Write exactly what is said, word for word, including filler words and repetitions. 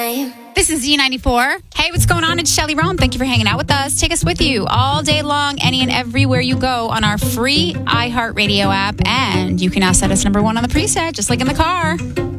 time. This is Z ninety-four. Hey, what's going on? It's Shelly Rome. Thank you for hanging out with us. Take us with you all day long, any and everywhere you go on our free iHeartRadio app. And you can now set us number one on the preset, just like in the car.